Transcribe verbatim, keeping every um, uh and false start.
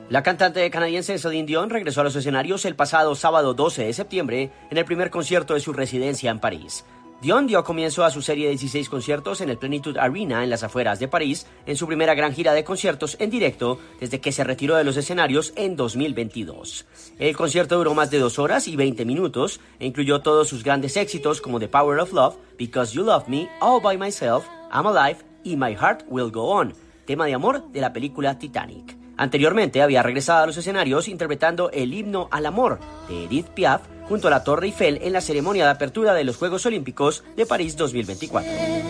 La cantante canadiense Celine Dion regresó a los escenarios el pasado sábado doce de septiembre en el primer concierto de su residencia en París. Dion dio comienzo a su serie de dieciséis conciertos en el Plenitude Arena en las afueras de París, en su primera gran gira de conciertos en directo desde que se retiró de los escenarios en dos mil veintidós. El concierto duró más de dos horas y veinte minutos e incluyó todos sus grandes éxitos como The Power of Love, Because You Love Me, All By Myself, I'm Alive y My Heart Will Go On, tema de amor de la película Titanic. Anteriormente había regresado a los escenarios interpretando el himno al amor de Edith Piaf junto a la Torre Eiffel en la ceremonia de apertura de los Juegos Olímpicos de París dos mil veinticuatro.